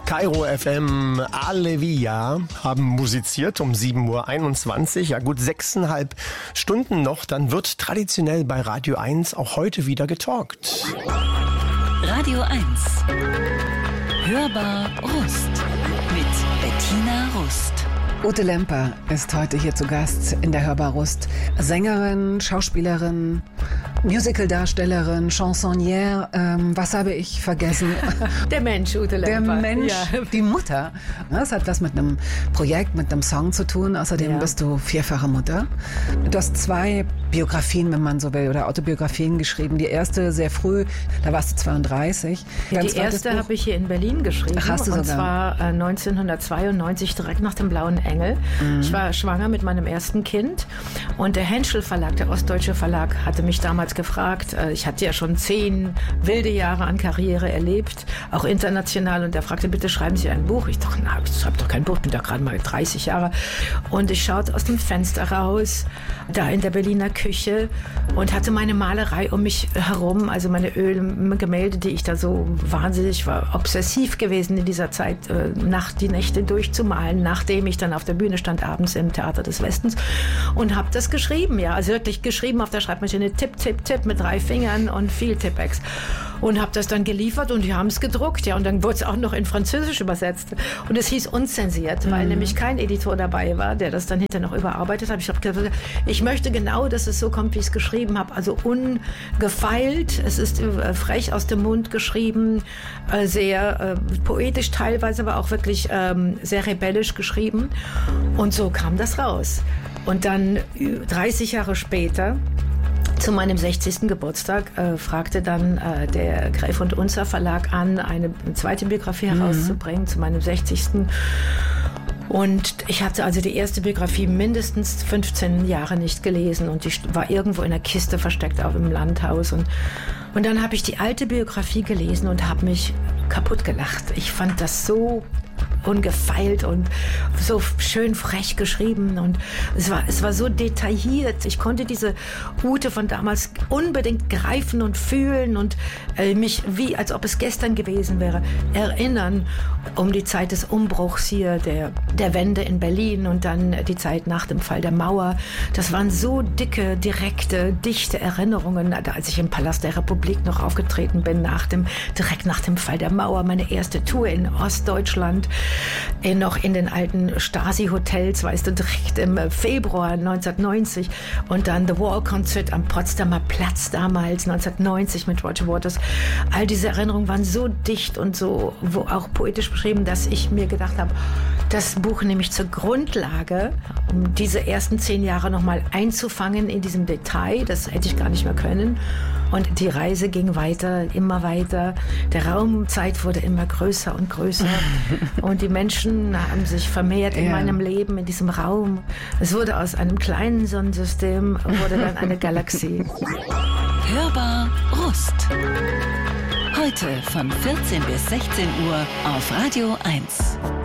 Kairo FM, Alevia haben musiziert um 7.21 Uhr. Ja, gut 6,5 Stunden noch. Dann wird traditionell bei Radio 1 auch heute wieder getalkt. Radio 1. Hörbar Rust mit Bettina Rust. Ute Lemper ist heute hier zu Gast in der Hörbar Rust. Sängerin, Schauspielerin, Musicaldarstellerin, Chansonnière. Was habe ich vergessen? Der Mensch, Ute Lemper. Der Mensch, ja. Die Mutter. Das hat was mit einem Projekt, mit einem Song zu tun. Außerdem bist du vierfache Mutter. Du hast 2 Biografien, wenn man so will, oder Autobiografien geschrieben. Die erste sehr früh, da warst du 32. Ja, die erste habe ich hier in Berlin geschrieben. Ach, hast du und sogar? zwar 1992, direkt nach dem Blauen Engel. Ich war schwanger mit meinem ersten Kind und der Henschel Verlag, der ostdeutsche Verlag, hatte mich damals gefragt. Ich hatte ja schon 10 wilde Jahre an Karriere erlebt, auch international, und der fragte, bitte schreiben Sie ein Buch. Ich dachte, na, ich schreibe doch kein Buch, ich bin doch gerade mal 30 Jahre. Und ich schaute aus dem Fenster raus, da in der Berliner Küche, und hatte meine Malerei um mich herum, also meine Ölgemälde, die ich da so wahnsinnig war, obsessiv gewesen in dieser Zeit, die Nächte durchzumalen, nachdem ich dann auf der Bühne stand, abends im Theater des Westens, und habe das geschrieben, ja, also wirklich geschrieben auf der Schreibmaschine, Tipp, Tipp, Tipp, mit 3 Fingern und viel Tippex. Und habe das dann geliefert und die haben es gedruckt, ja, und dann wurde es auch noch in Französisch übersetzt. Und es hieß unzensiert, weil nämlich kein Editor dabei war, der das dann hinterher noch überarbeitet hat. Ich habe gesagt, ich möchte genau, dass es so kommt, wie ich es geschrieben habe, also ungefeilt. Es ist frech aus dem Mund geschrieben, sehr poetisch teilweise, aber auch wirklich sehr rebellisch geschrieben. Und so kam das raus. Und dann 30 Jahre später, zu meinem 60. Geburtstag, fragte dann der Gräf und Unzer Verlag an, eine zweite Biografie herauszubringen zu meinem 60. Und ich hatte also die erste Biografie mindestens 15 Jahre nicht gelesen, und die war irgendwo in der Kiste versteckt auf dem Landhaus. Und dann habe ich die alte Biografie gelesen und habe mich kaputt gelacht. Ich fand das so ungefeilt und so schön frech geschrieben, und es war so detailliert. Ich konnte diese Ute von damals unbedingt greifen und fühlen und mich, wie als ob es gestern gewesen wäre, erinnern um die Zeit des Umbruchs hier, der Wende in Berlin, und dann die Zeit nach dem Fall der Mauer. Das waren so dicke, direkte, dichte Erinnerungen, als ich im Palast der Republik noch aufgetreten bin, direkt nach dem Fall der Mauer, meine erste Tour in Ostdeutschland, noch in den alten Stasi-Hotels, weißt du, direkt im Februar 1990, und dann The Wall-Konzert am Potsdamer Platz damals, 1990 mit Roger Waters. All diese Erinnerungen waren so dicht und so auch poetisch beschrieben, dass ich mir gedacht habe, das Buch nehme ich zur Grundlage, um diese ersten 10 Jahre nochmal einzufangen in diesem Detail. Das hätte ich gar nicht mehr können. Und die Reise ging weiter, immer weiter. Der Raumzeit wurde immer größer und größer. Und die Menschen haben sich vermehrt in meinem Leben, in diesem Raum. Es wurde aus einem kleinen Sonnensystem, wurde dann eine Galaxie. Hörbar Rust. Heute von 14 bis 16 Uhr auf Radio 1.